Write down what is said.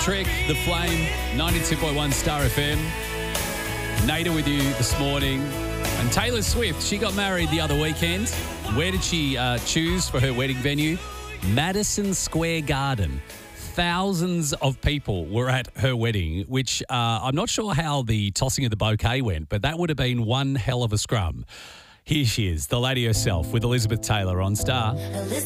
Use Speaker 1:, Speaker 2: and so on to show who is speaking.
Speaker 1: Trick, The Flame, 92.1 Star FM. Nader with you this morning. And Taylor Swift, she got married the other weekend. Where did she choose for her wedding venue? Madison Square Garden. Thousands of people were at her wedding, which I'm not sure how the tossing of the bouquet went, but that would have been one hell of a scrum. Here she is, the lady herself, with Elizabeth Taylor on Star.